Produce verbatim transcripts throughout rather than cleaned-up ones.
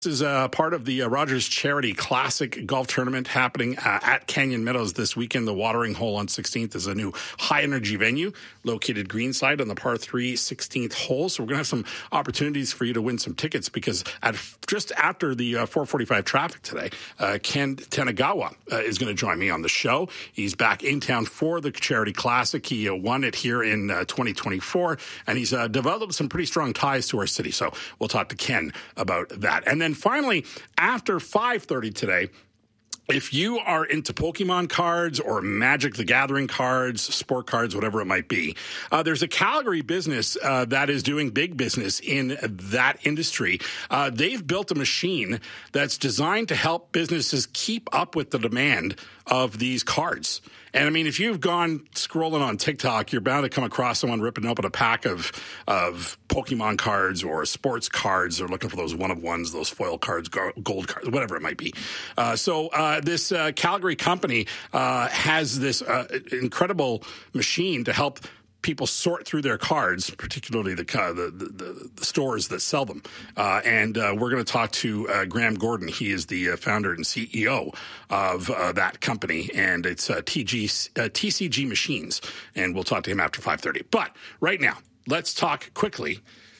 This is uh, part of the uh, Rogers Charity Classic Golf Tournament happening uh, at Canyon Meadows this weekend. The Watering Hole on sixteenth is a new high-energy venue located greenside on the par three sixteenth hole. So we're going to have some opportunities for you to win some tickets because at just after the uh, four forty-five traffic today, uh, Ken Tanagawa uh, is going to join me on the show. He's back in town for the Charity Classic. He uh, won it here in uh, twenty twenty-four, and he's uh, developed some pretty strong ties to our city. So we'll talk to Ken about that. And then And finally, after five thirty today, if you are into Pokemon cards or Magic the Gathering cards, sport cards, whatever it might be, uh, there's a Calgary business uh, that is doing big business in that industry. Uh, they've built a machine that's designed to help businesses keep up with the demand of these cards. And I mean, if you've gone scrolling on TikTok, you're bound to come across someone ripping open a pack of of Pokemon cards or sports cards. They're looking for those one-of-ones, those foil cards, gold cards, whatever it might be. Uh, so uh, this uh, Calgary company uh, has this uh, incredible machine to help people sort through their cards, particularly the the, the, the stores that sell them. Uh, and uh, we're going to talk to uh, Graham Gordon. He is the uh, founder and C E O of uh, that company, and it's uh, T G, uh, T C G Machines. And we'll talk to him after five thirty. But right now, let's talk quickly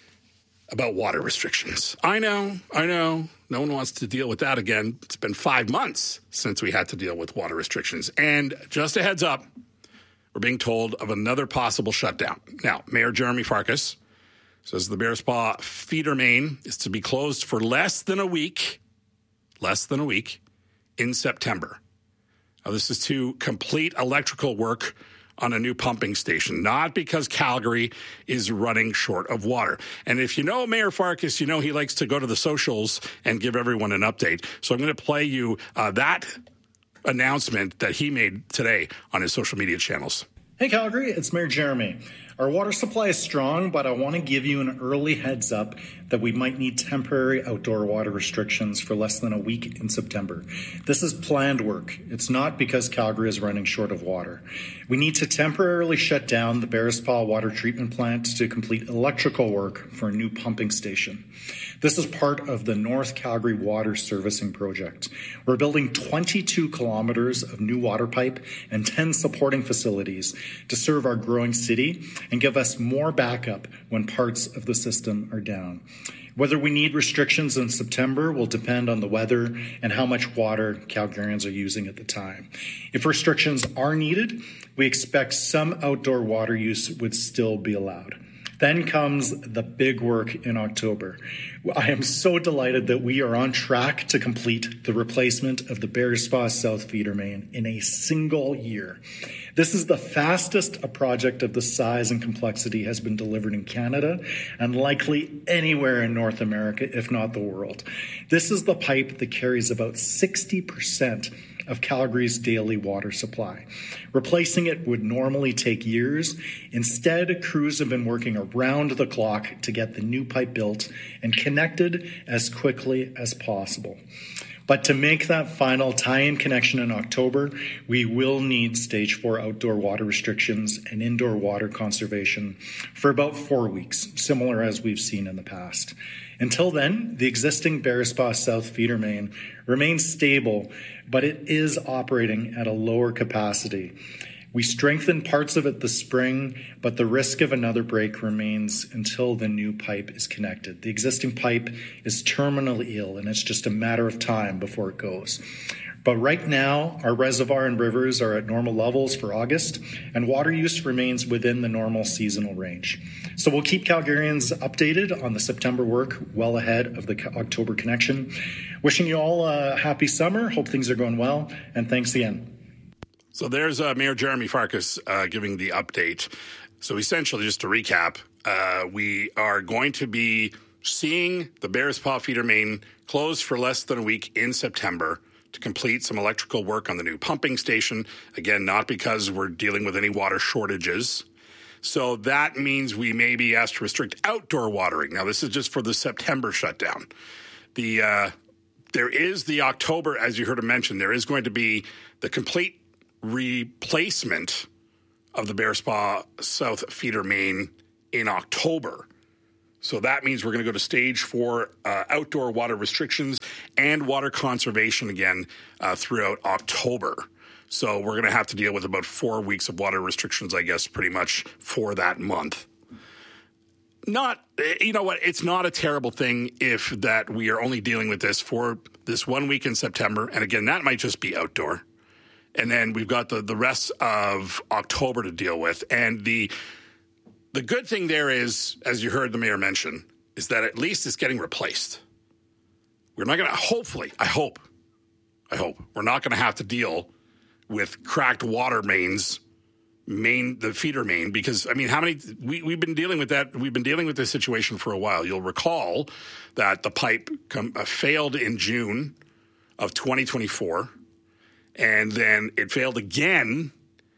about water restrictions. I know, I know. No one wants to deal with that again. It's been five months since we had to deal with water restrictions. And just a heads up, we're being told of another possible shutdown. Now, Mayor Jeremy Farkas says the Bearspaw feeder main is to be closed for less than a week, less than a week, in September. Now, this is to complete electrical work on a new pumping station, not because Calgary is running short of water. And if you know Mayor Farkas, you know he likes to go to the socials and give everyone an update. So I'm going to play you uh, that announcement that he made today on his social media channels. Hey Calgary, it's Mayor Jeremy. Our water supply is strong, but I want to give you an early heads up that we might need temporary outdoor water restrictions for less than a week in September. This is planned work. It's not because Calgary is running short of water. We need to temporarily shut down the Bearspaw water treatment plant to complete electrical work for a new pumping station. This is part of the North Calgary Water Servicing Project. We're building twenty-two kilometers of new water pipe and ten supporting facilities to serve our growing city and give us more backup when parts of the system are down. Whether we need restrictions in September will depend on the weather and how much water Calgarians are using at the time. If restrictions are needed, we expect some outdoor water use would still be allowed. Then comes the big work in October. I am so delighted that we are on track to complete the replacement of the Bearspaw South feeder main in a single year. This is the fastest a project of the size and complexity has been delivered in Canada and likely anywhere in North America, if not the world. This is the pipe that carries about sixty percent of Calgary's daily water supply. Replacing it would normally take years. Instead, crews have been working around the clock to get the new pipe built and connected as quickly as possible. But to make that final tie-in connection in October, we will need stage four outdoor water restrictions and indoor water conservation for about four weeks, similar as we've seen in the past. Until then, the existing Bearspaw South feeder main remains stable, but it is operating at a lower capacity. We strengthened parts of it this spring, but the risk of another break remains until the new pipe is connected. The existing pipe is terminally ill, and it's just a matter of time before it goes. But right now, our reservoir and rivers are at normal levels for August, and water use remains within the normal seasonal range. So we'll keep Calgarians updated on the September work well ahead of the October connection. Wishing you all a happy summer. Hope things are going well, and thanks again. So there's uh, Mayor Jeremy Farkas uh, giving the update. So essentially, just to recap, uh, we are going to be seeing the Bearspaw feeder main closed for less than a week in September to complete some electrical work on the new pumping station. Again, not because we're dealing with any water shortages. So that means we may be asked to restrict outdoor watering. Now, this is just for the September shutdown. The uh, there is the October, as you heard him mention, there is going to be the complete replacement of the Bearspaw South feeder main in October. So that means we're going to go to stage four uh, outdoor water restrictions and water conservation again uh, throughout October. So we're going to have to deal with about four weeks of water restrictions, I guess, pretty much for that month. Not, you know what, it's not a terrible thing if that we are only dealing with this for this one week in September. And again, that might just be outdoor. And then we've got the, the rest of October to deal with. And the the good thing there is, as you heard the mayor mention, is that at least it's getting replaced. We're not going to, hopefully, I hope, I hope, we're not going to have to deal with cracked water mains, main, the feeder main, because, I mean, how many, we, we've been dealing with that, we've been dealing with this situation for a while. You'll recall that the pipe come, uh, failed in June of twenty twenty-four, and then it failed again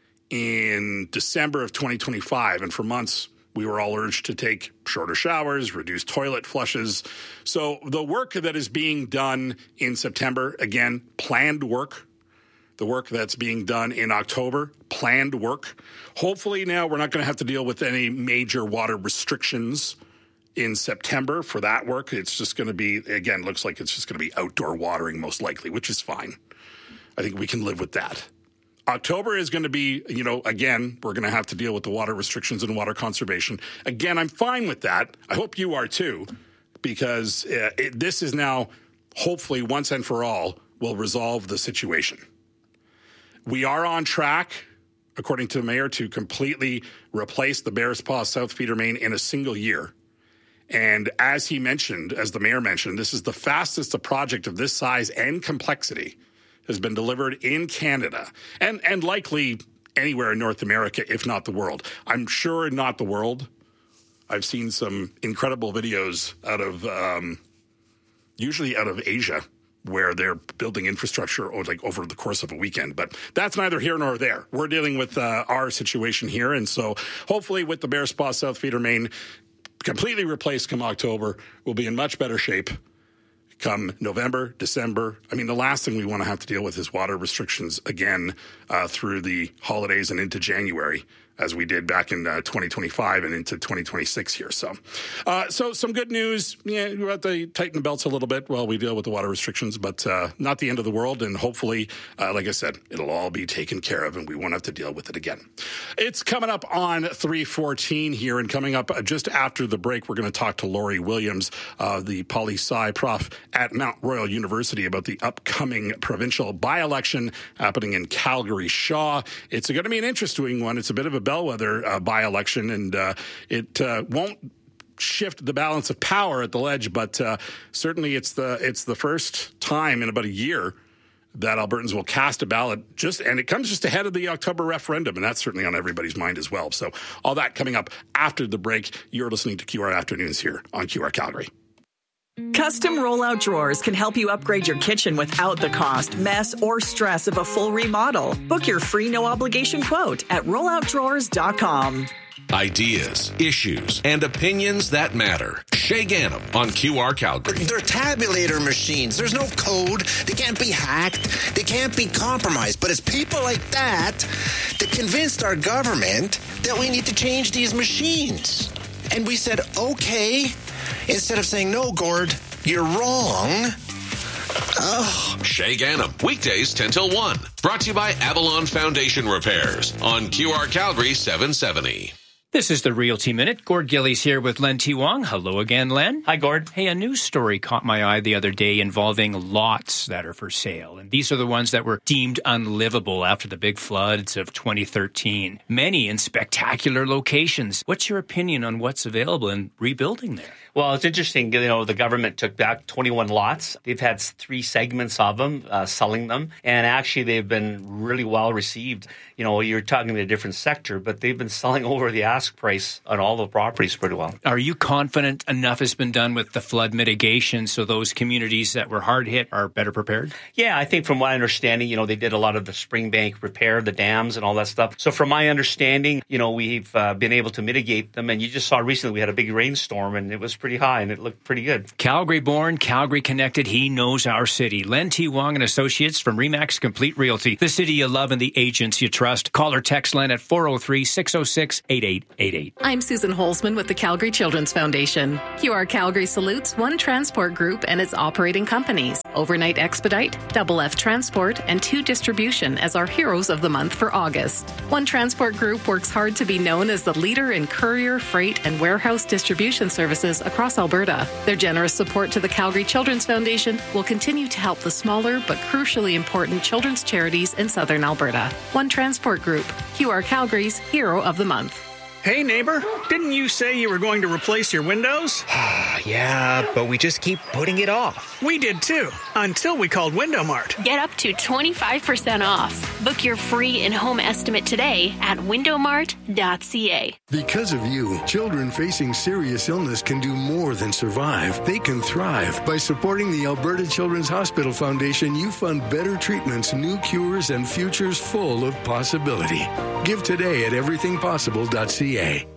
in December of twenty twenty-five. And for months, we were all urged to take shorter showers, reduce toilet flushes. So the work that is being done in September, again, planned work. The work that's being done in October, planned work. Hopefully now we're not going to have to deal with any major water restrictions in September for that work. It's just going to be, again, looks like it's just going to be outdoor watering most likely, which is fine. I think we can live with that. October is going to be, you know, again, we're going to have to deal with the water restrictions and water conservation. Again, I'm fine with that. I hope you are too, because uh, it, this is now, hopefully, once and for all, will resolve the situation. We are on track, according to the mayor, to completely replace the Bears Paw South feeder main in a single year. And as he mentioned, as the mayor mentioned, this is the fastest a project of this size and complexity has been delivered in Canada and, and likely anywhere in North America, if not the world. I'm sure not the world. I've seen some incredible videos out of, um, usually out of Asia, where they're building infrastructure or like over the course of a weekend. But that's neither here nor there. We're dealing with uh, our situation here. And so hopefully with the Bears Paw South feeder main completely replaced come October, we'll be in much better shape come November, December. I mean, the last thing we want to have to deal with is water restrictions again uh, through the holidays and into January, as we did back in uh, twenty twenty-five and into twenty twenty-six here. So uh, so some good news. Yeah, we're at the tighten the belts a little bit while we deal with the water restrictions, but uh, not the end of the world. And hopefully, uh, like I said, it'll all be taken care of and we won't have to deal with it again. It's coming up on three fourteen here, and coming up just after the break, we're going to talk to Lori Williams, uh, the poli-sci prof at Mount Royal University, about the upcoming provincial by-election happening in Calgary Shaw. It's going to be an interesting one. It's a bit of a bellwether uh, by-election, and uh, it uh, won't shift the balance of power at the ledge, but uh, certainly it's the it's the first time in about a year that Albertans will cast a ballot, just and it comes just ahead of the October referendum, and that's certainly on everybody's mind as well. So all that coming up after the break. You're listening to Q R Afternoons here on Q R Calgary. Custom rollout drawers can help you upgrade your kitchen without the cost, mess, or stress of a full remodel. Book your free no-obligation quote at rollout drawers dot com. Ideas, issues, and opinions that matter. Shay Gannam on Q R Calgary. They're tabulator machines. There's no code. They can't be hacked. They can't be compromised. But it's people like that that convinced our government that we need to change these machines. And we said, okay, instead of saying, no, Gord, you're wrong. Oh. Shay Gannam, weekdays ten till one. Brought to you by Avalon Foundation Repairs on Q R Calgary seven seventy. This is the Realty Minute. Gord Gillies here with Len T. Wong. Hello again, Len. Hi, Gord. Hey, a news story caught my eye the other day involving lots that are for sale. And these are the ones that were deemed unlivable after the big floods of twenty thirteen. Many in spectacular locations. What's your opinion on what's available in rebuilding there? Well, it's interesting. You know, the government took back twenty-one lots. They've had three segments of them, uh, selling them. And actually, they've been really well received. You know, you're talking to a different sector, but they've been selling over the ask price on all the properties pretty well. Are you confident enough has been done with the flood mitigation so those communities that were hard hit are better prepared? Yeah, I think from my understanding, you know, they did a lot of the Springbank repair, the dams and all that stuff. So from my understanding, you know, we've uh, been able to mitigate them. And you just saw recently we had a big rainstorm and it was pretty high and it looked pretty good. Calgary born, Calgary connected. He knows our city. Len T. Wong and Associates from Remax Complete Realty. The city you love and the agents you trust. Call or text Len at four oh three, six oh six, eight eight eight eight. I'm Susan Holzman with the Calgary Children's Foundation. Q R Calgary salutes One Transport Group and its operating companies, Overnight Expedite, Double F Transport, and Two Distribution as our heroes of the month for August. One Transport Group works hard to be known as the leader in courier, freight, and warehouse distribution services across Alberta. Their generous support to the Calgary Children's Foundation will continue to help the smaller but crucially important children's charities in southern Alberta. One Transport Group, Q R Calgary's Hero of the Month. Hey, neighbor, didn't you say you were going to replace your windows? Yeah, but we just keep putting it off. We did too, until we called Window Mart. Get up to twenty-five percent off. Book your free in-home estimate today at window mart dot c a. Because of you, children facing serious illness can do more than survive. They can thrive. By supporting the Alberta Children's Hospital Foundation, you fund better treatments, new cures, and futures full of possibility. Give today at everything possible dot c a.